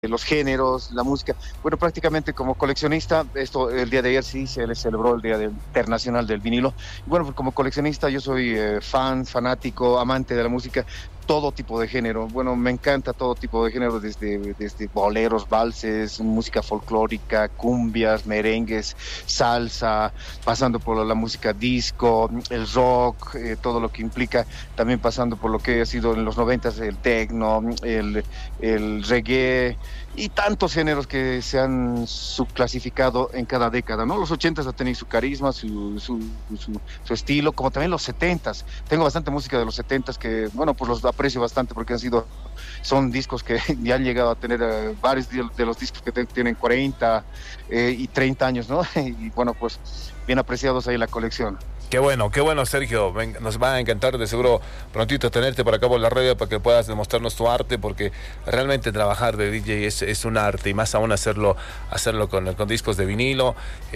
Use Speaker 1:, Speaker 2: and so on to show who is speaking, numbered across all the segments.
Speaker 1: los géneros, la música. Bueno, prácticamente como coleccionista, esto el día de ayer sí se le celebró el Internacional del Vinilo. Y bueno, pues como coleccionista yo soy fanático, amante de la música, todo tipo de género. Bueno, me encanta todo tipo de género, desde boleros, valses, música folclórica, cumbias, merengues, salsa, pasando por la música disco, el rock, todo lo que implica, también pasando por lo que ha sido en los 90s el techno, el reggae y tantos géneros que se han subclasificado en cada década, ¿no? Los 80s ha tenido su carisma, su estilo, como también los 70s. Tengo bastante música de los 70s que, bueno, pues los aprecio bastante porque son discos que ya han llegado a tener varios de los discos que tienen 40 y 30 años, ¿no? Y bueno, pues bien apreciados ahí en la colección.
Speaker 2: Qué bueno, Sergio. Nos va a encantar de seguro prontito tenerte por acá por la radio para que puedas demostrarnos tu arte, porque realmente trabajar de DJ es un arte, y más aún hacerlo con discos de vinilo,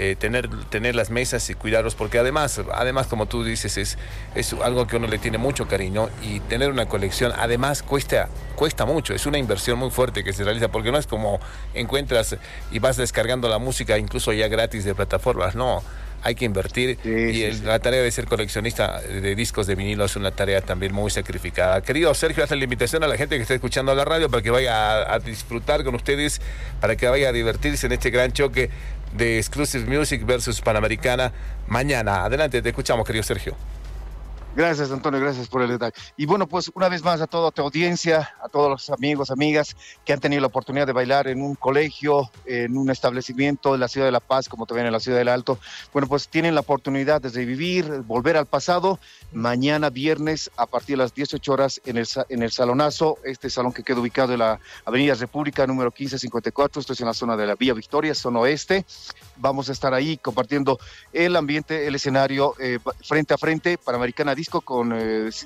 Speaker 2: tener las mesas y cuidarlos, porque además como tú dices, es algo que uno le tiene mucho cariño, y tener una colección además cuesta mucho, es una inversión muy fuerte que se realiza, porque no es como encuentras y vas descargando la música incluso ya gratis de plataformas, no. Hay que invertir, la tarea de ser coleccionista de discos de vinilo es una tarea también muy sacrificada. Querido Sergio, hazle la invitación a la gente que está escuchando la radio para que vaya a disfrutar con ustedes, para que vaya a divertirse en este gran choque de Exclusive Music versus Panamericana mañana. Adelante, te escuchamos, querido Sergio.
Speaker 1: Gracias, Antonio, gracias por el detalle. Y bueno, pues una vez más a toda tu audiencia, a todos los amigos, amigas que han tenido la oportunidad de bailar en un colegio, en un establecimiento de la ciudad de La Paz, como también en la ciudad del Alto, bueno, pues tienen la oportunidad de revivir, volver al pasado, mañana viernes a partir de las 18 horas en el Salonazo, este salón que queda ubicado en la Avenida República, número 1554, esto es en la zona de la Vía Victoria, zona oeste. Vamos a estar ahí compartiendo el ambiente, el escenario, frente a frente, Panamericana Disco con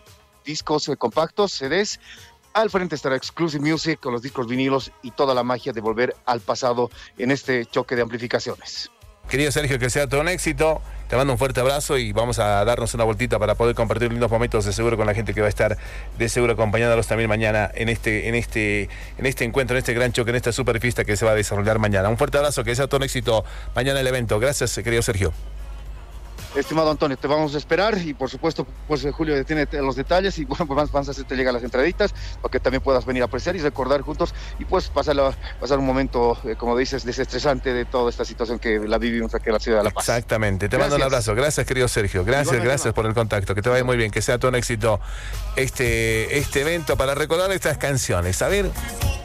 Speaker 1: discos compactos, CDs. Al frente estará Exclusive Music con los discos vinilos y toda la magia de volver al pasado en este choque de amplificaciones.
Speaker 2: Querido Sergio, que sea todo un éxito. Te mando un fuerte abrazo y vamos a darnos una vueltita para poder compartir lindos momentos de seguro con la gente que va a estar de seguro acompañándolos también mañana en este encuentro, en este gran choque, en esta super fiesta que se va a desarrollar mañana. Un fuerte abrazo, que sea todo un éxito mañana el evento. Gracias, querido Sergio.
Speaker 1: Estimado Antonio, te vamos a esperar y por supuesto, pues Julio tiene los detalles y bueno, pues vamos a hacerte llegar las entraditas para que también puedas venir a apreciar y recordar juntos y pues pasar un momento, como dices, desestresante de toda esta situación que la vivimos aquí en la ciudad de La Paz.
Speaker 2: Exactamente, te mando un abrazo. Gracias, querido Sergio. Gracias por el contacto, que te vaya muy bien, que sea todo un éxito este evento para recordar estas canciones. A ver.